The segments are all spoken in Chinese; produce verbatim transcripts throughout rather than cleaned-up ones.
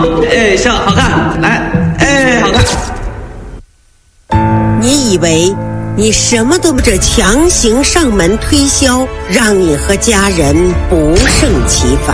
哎，笑，好看，来，哎，好看。 你以为你什么都不着强行上门推销，让你和家人不胜其烦。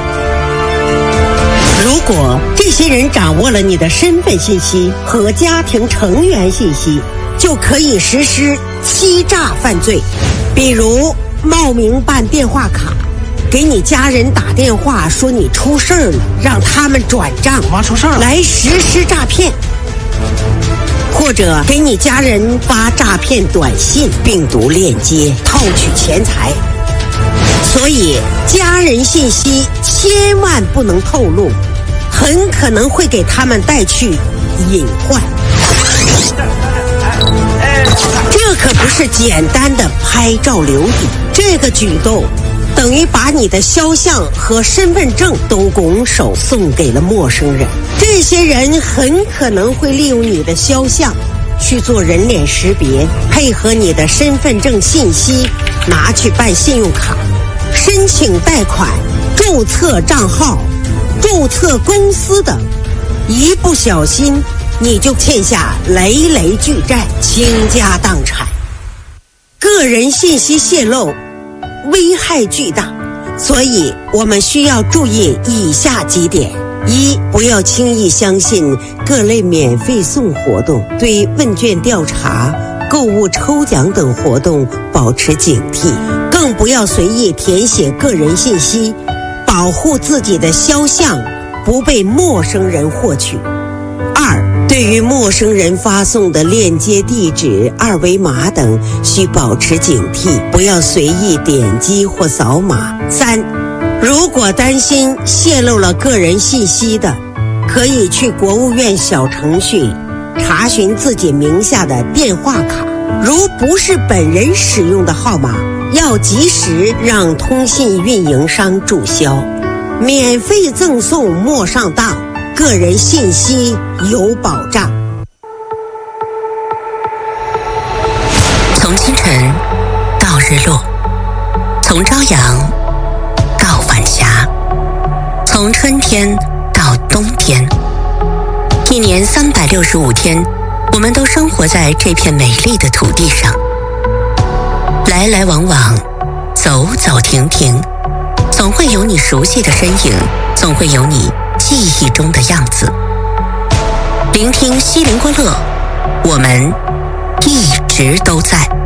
如果这些人掌握了你的身份信息和家庭成员信息，就可以实施欺诈犯罪，比如冒名办电话卡，给你家人打电话说你出事儿了，让他们转账， 妈出事儿了， 来实施诈骗。或者给你家人发诈骗短信、病毒链接，套取钱财。所以家人信息千万不能透露，很可能会给他们带去隐患。这可不是简单的拍照留底，这个举动等于把你的肖像和身份证都拱手送给了陌生人。这些人很可能会利用你的肖像去做人脸识别，配合你的身份证信息拿去办信用卡、申请贷款、注册账号、注册公司等。一不小心你就欠下累累巨债，倾家荡产。个人信息泄露危害巨大，所以我们需要注意以下几点：一、不要轻易相信各类免费送活动，对问卷调查、购物抽奖等活动保持警惕，更不要随意填写个人信息，保护自己的肖像不被陌生人获取。二、对于陌生人发送的链接地址、二维码等需保持警惕，不要随意点击或扫码。三、如果担心泄露了个人信息的，可以去国务院小程序查询自己名下的电话卡，如不是本人使用的号码，要及时让通信运营商注销。免费赠送莫上当，个人信息有保障。 从清晨到日落，从朝阳到晚霞，从春天到冬天，一年三百六十五天，我们都生活在这片美丽的土地上。来来往往，走走停停，总会有你熟悉的身影，总会有你记忆中的样子。聆听西林郭勒，我们一直都在。